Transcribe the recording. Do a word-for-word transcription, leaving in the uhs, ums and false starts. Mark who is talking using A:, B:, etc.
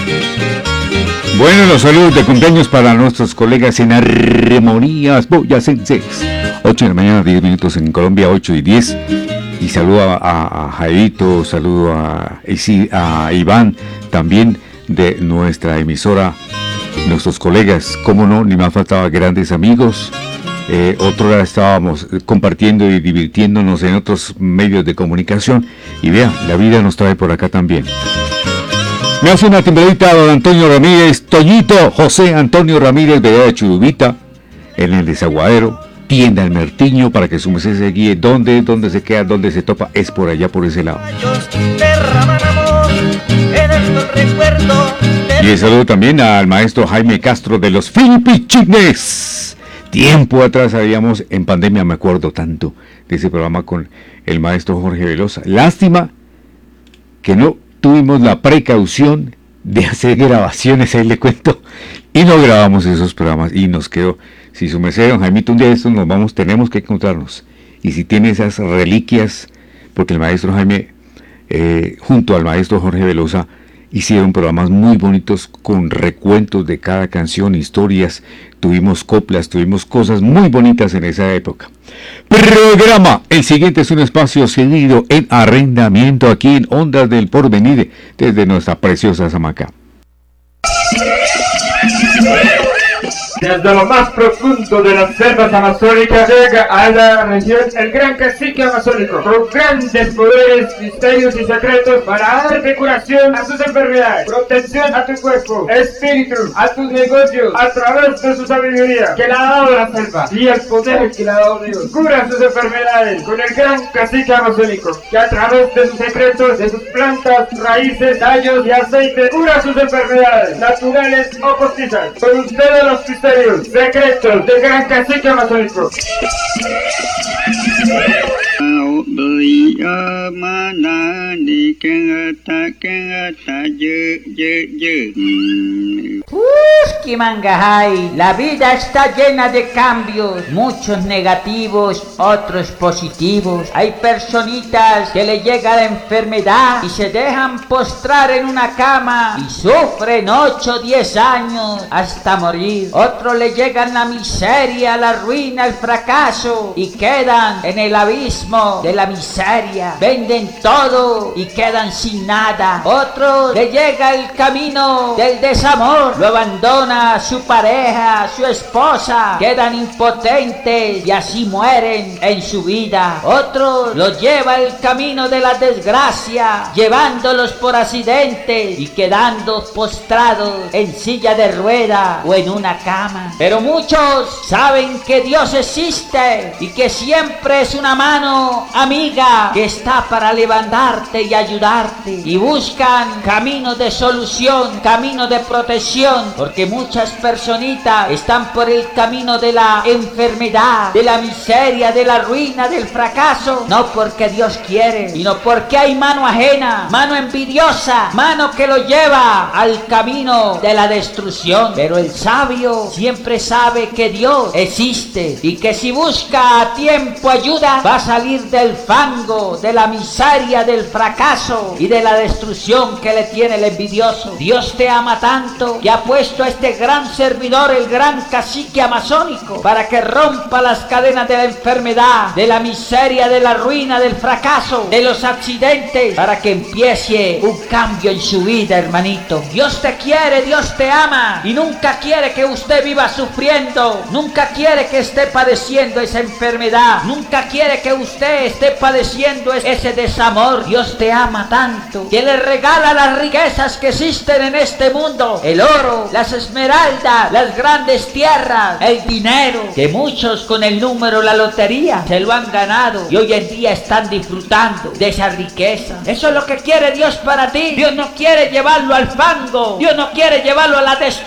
A: Bueno, los saludos de cumpleaños para nuestros colegas en Armonías Boyacenses. ocho de la mañana, diez minutos en Colombia, ocho y diez. Y saludo a, a, a Jairito, saludo a, a Iván, también de nuestra emisora, nuestros colegas, cómo no, ni más faltaba grandes amigos. Eh, otra hora estábamos compartiendo y divirtiéndonos en otros medios de comunicación. Y vean, la vida nos trae por acá también. Me hace una timbradita don Antonio Ramírez, Toñito José Antonio Ramírez, de Churubita, en el Desaguadero, tienda El Mertiño, para que su merced se guíe dónde, dónde se queda, dónde se topa, es por allá, por ese lado. Y el saludo también al maestro Jaime Castro de los Filipichines. Tiempo atrás habíamos, en pandemia me acuerdo tanto de ese programa con el maestro Jorge Velosa. Lástima que no tuvimos la precaución de hacer grabaciones, ahí le cuento, y no grabamos esos programas y nos quedó. Si su merced, don Jaimito, un día de estos nos vamos, tenemos que encontrarnos. Y si tiene esas reliquias, porque el maestro Jaime, eh, junto al maestro Jorge Velosa, hicieron programas muy bonitos con recuentos de cada canción, historias, tuvimos coplas, tuvimos cosas muy bonitas en esa época. Programa, el siguiente es un espacio cedido en arrendamiento aquí en Ondas del Porvenir, desde nuestra preciosa Zamacá.
B: Desde lo más profundo de las selvas amazónicas llega a la región el gran cacique amazónico, con grandes poderes, misterios y secretos para darte curación a tus enfermedades, protección a tu cuerpo, espíritu, a tus negocios, a través de su sabiduría que le ha dado la selva y el poder que le ha dado Dios. Cura sus enfermedades con el gran cacique amazónico, que a través de sus secretos, de sus plantas, raíces, tallos y aceites, cura sus enfermedades, naturales o postizas. Con ustedes los misterios, secretos del gran cacique amazónico.
C: Uf, qué mangajay. La vida está llena de cambios, muchos negativos, otros positivos. Hay personitas que le llega la enfermedad y se dejan postrar en una cama y sufren ocho o diez años hasta morir. Otros le llegan la miseria, la ruina, el fracaso y quedan en el abismo de la miseria. Venden todo y quedan sin nada. Otros le llega el camino del desamor, lo abandona su pareja, su esposa, quedan impotentes y así mueren en su vida. Otros lo lleva el camino de la desgracia, llevándolos por accidentes y quedando postrados en silla de rueda o en una cama. Pero muchos saben que Dios existe y que siempre es una mano amiga que está para levantarte y ayudarte, y buscan caminos de solución, caminos de protección, porque muchas personitas están por el camino de la enfermedad, de la miseria, de la ruina, del fracaso, no porque Dios quiere, sino porque hay mano ajena, mano envidiosa, mano que lo lleva al camino de la destrucción. Pero el sabio siempre sabe que Dios existe y que si busca a tiempo ayuda, va a salir del fango, de la miseria, del fracaso y de la destrucción que le tiene el envidioso. Dios te ama tanto que ha puesto a este gran servidor, el gran cacique amazónico, para que rompa las cadenas de la enfermedad, de la miseria, de la ruina, del fracaso, de los accidentes, para que empiece un cambio en su vida, hermanito. Dios te quiere, Dios te ama y nunca quiere que usted viva sufriendo, nunca quiere que esté padeciendo esa enfermedad, nunca quiere que usted esté padeciendo ese desamor. Dios te ama tanto que le regala las riquezas que existen en este mundo, el oro, las esmeraldas, las grandes tierras, el dinero, que muchos con el número la lotería se lo han ganado y hoy en día están disfrutando de esa riqueza. Eso es lo que quiere Dios para ti. Dios no quiere llevarlo al fango, Dios no quiere llevarlo a la destrucción.